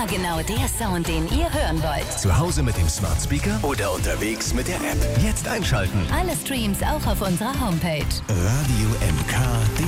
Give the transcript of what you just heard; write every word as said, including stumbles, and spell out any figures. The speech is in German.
Immer genau der Sound, den ihr hören wollt. Zu Hause mit dem Smart Speaker oder unterwegs mit der App. Jetzt einschalten. Alle Streams auch auf unserer Homepage. Radio M K.